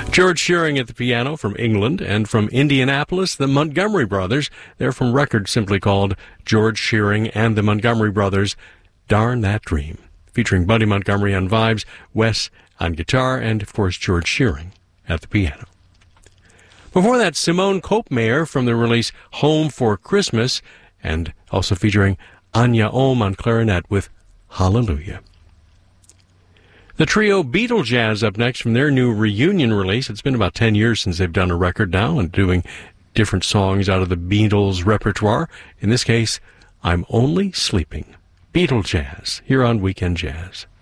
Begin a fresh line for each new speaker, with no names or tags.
George Shearing at the piano from England, and from Indianapolis, the Montgomery Brothers. They're from records simply called George Shearing and the Montgomery Brothers, Darn That Dream, featuring Buddy Montgomery on vibes, Wes on guitar, and, of course, George Shearing at the piano. Before that, Simone Kopmeyer from the release Home for Christmas, and also featuring Anya Ohm on clarinet with Hallelujah. The trio Beatle Jazz up next from their new reunion release. It's been about 10 years since they've done a record now and doing different songs out of the Beatles repertoire. In this case, I'm Only Sleeping. Beatle Jazz, here on Weekend Jazz.